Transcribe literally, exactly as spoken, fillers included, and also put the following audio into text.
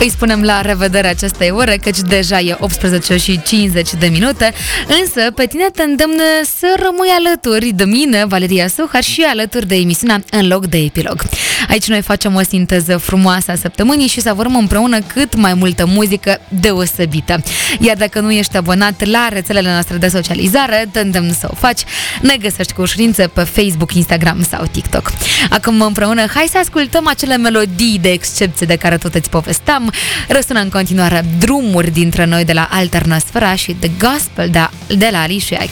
Îi spunem la revedere acestei ore, căci deja e optsprezece și cincizeci de minute, însă pe tine te îndemn să rămâi alături de mine, Valeria Suhar, și alături de emisiunea În loc de epilog. Aici noi facem o sinteză frumoasă a săptămânii și savurăm împreună cât mai multă muzică deosebită. Iar dacă nu ești abonat la rețelele noastre de socializare, te îndemn să o faci. Ne găsești cu ușurință pe Facebook, Instagram sau TikTok. Acum împreună, hai să ascultăm acele melodii de excepție de care tot îți povesteam. Răsună în continuare Drumuri dintre noi de la Alternosfera și The Gospel de, de la Alicia